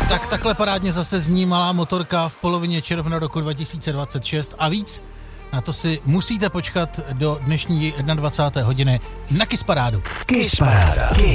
Tak takhle parádně zase zní Malá motorka v polovině června roku 2026 a víc. Na to si musíte počkat do dnešní 21. hodiny na Kiss Parádu. Kiss Paráda.